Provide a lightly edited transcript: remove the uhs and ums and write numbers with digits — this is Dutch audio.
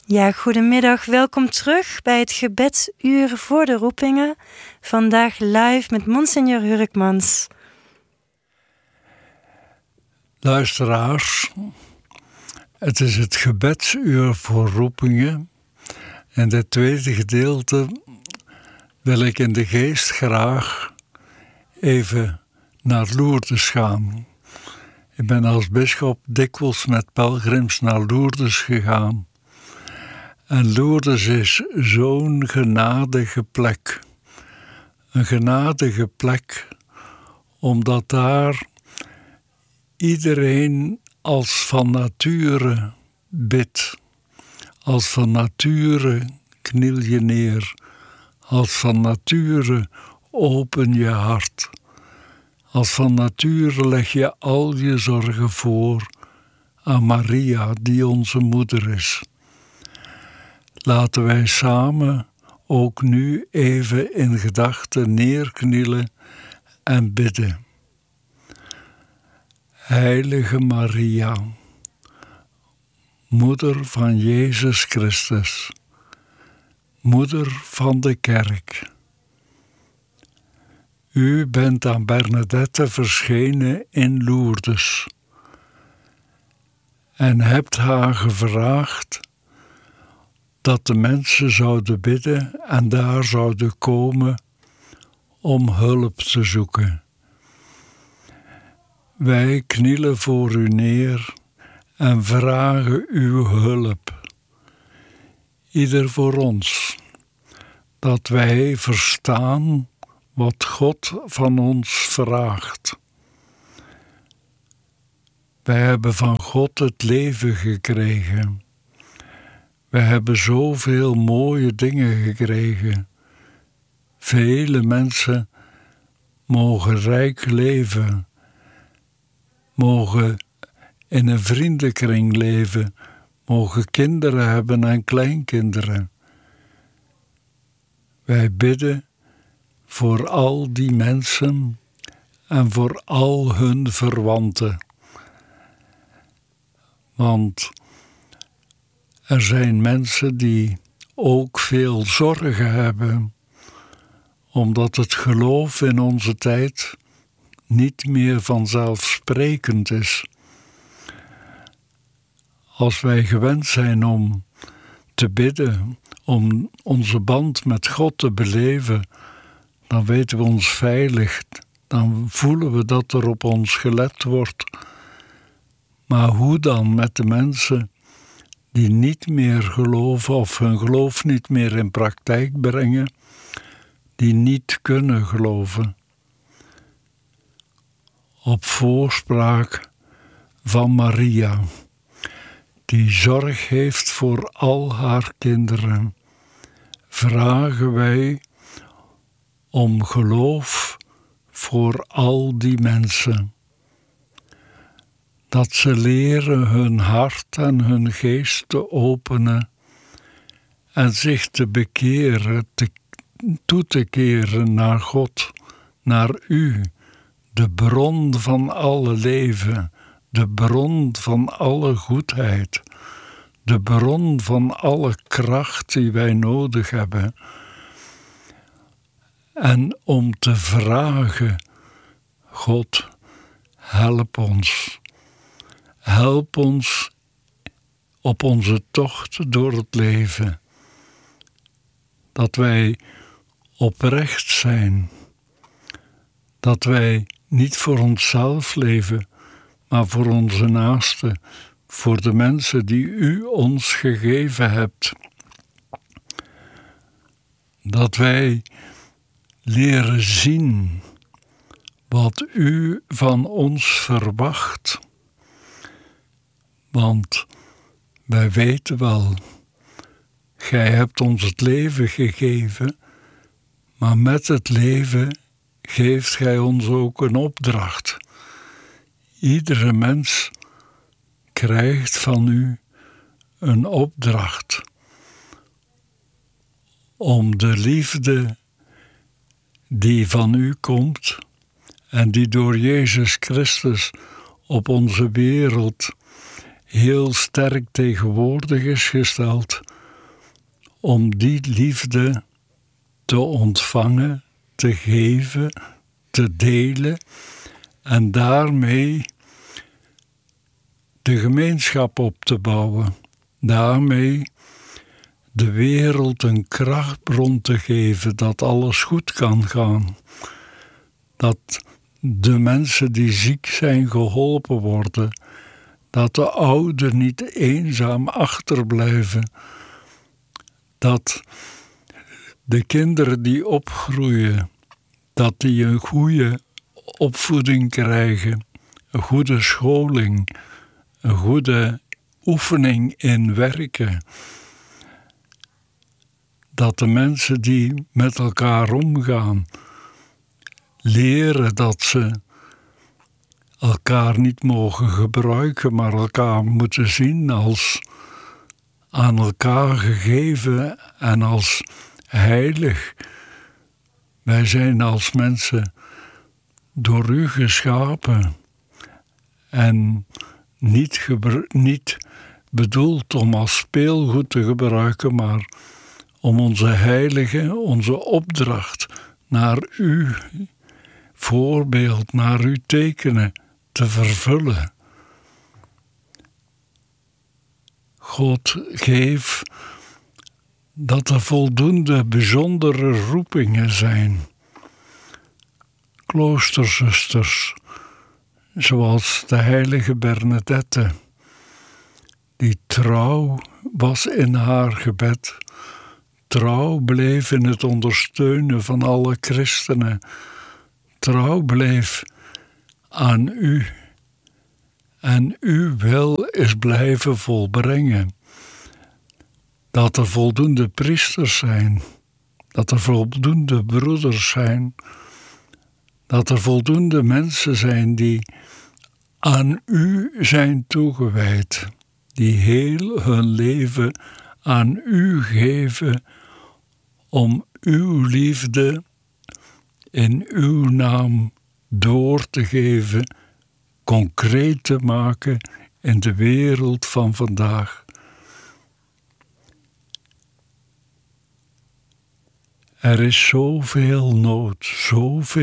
Ja, goedemiddag. Welkom terug bij het gebedsuur voor de roepingen. Vandaag live met Monsignor Hurkmans. Luisteraars, het is het gebedsuur voor roepingen. In dit tweede gedeelte wil ik in de geest graag even naar Lourdes gaan. Ik ben als bisschop dikwijls met pelgrims naar Lourdes gegaan. En Lourdes is zo'n genadige plek. Een genadige plek, omdat daar iedereen als van nature bidt. Als van nature kniel je neer. Als van nature open je hart. Als van nature leg je al je zorgen voor aan Maria, die onze moeder is. Laten wij samen ook nu even in gedachten neerknielen en bidden. Heilige Maria, Moeder van Jezus Christus, Moeder van de Kerk. U bent aan Bernadette verschenen in Lourdes en hebt haar gevraagd dat de mensen zouden bidden en daar zouden komen om hulp te zoeken. Wij knielen voor u neer en vragen uw hulp. Ieder voor ons, dat wij verstaan wat God van ons vraagt. Wij hebben van God het leven gekregen. Wij hebben zoveel mooie dingen gekregen. Vele mensen mogen rijk leven, mogen in een vriendenkring leven, mogen kinderen hebben en kleinkinderen. Wij bidden voor al die mensen en voor al hun verwanten. Want er zijn mensen die ook veel zorgen hebben, omdat het geloof in onze tijd niet meer vanzelfsprekend is. Als wij gewend zijn om te bidden, om onze band met God te beleven, dan weten we ons veilig, dan voelen we dat er op ons gelet wordt. Maar hoe dan met de mensen die niet meer geloven of hun geloof niet meer in praktijk brengen, die niet kunnen geloven? Op voorspraak van Maria, die zorg heeft voor al haar kinderen, vragen wij om geloof voor al die mensen. Dat ze leren hun hart en hun geest te openen en zich te bekeren, toe te keren naar God, naar U, de bron van alle leven, de bron van alle goedheid, de bron van alle kracht die wij nodig hebben. En om te vragen, God, help ons. Help ons op onze tocht door het leven. Dat wij oprecht zijn. Dat wij niet voor onszelf leven, maar voor onze naasten, voor de mensen die u ons gegeven hebt. Dat wij leren zien wat u van ons verwacht. Want wij weten wel, gij hebt ons het leven gegeven, maar met het leven geeft gij ons ook een opdracht. Iedere mens krijgt van u een opdracht om de liefde die van u komt en die door Jezus Christus op onze wereld heel sterk tegenwoordig is gesteld, om die liefde te ontvangen, te geven, te delen en daarmee de gemeenschap op te bouwen. Daarmee de wereld een krachtbron te geven dat alles goed kan gaan. Dat de mensen die ziek zijn geholpen worden. Dat de ouden niet eenzaam achterblijven. Dat de kinderen die opgroeien, dat die een goede opvoeding krijgen, een goede scholing, een goede oefening in werken. Dat de mensen die met elkaar omgaan, leren dat ze elkaar niet mogen gebruiken, maar elkaar moeten zien als aan elkaar gegeven en als heilig. Wij zijn als mensen door u geschapen en niet bedoeld om als speelgoed te gebruiken, maar om onze opdracht naar uw voorbeeld, naar uw tekenen te vervullen. God, geef dat er voldoende bijzondere roepingen zijn. Kloosterzusters, zoals de heilige Bernadette, die trouw was in haar gebed, trouw bleef in het ondersteunen van alle christenen, trouw bleef aan u en uw wil is blijven volbrengen. Dat er voldoende priesters zijn, dat er voldoende broeders zijn, dat er voldoende mensen zijn die aan u zijn toegewijd, die heel hun leven aan u geven om uw liefde in uw naam door te geven, concreet te maken in de wereld van vandaag. Er is zoveel nood, zoveel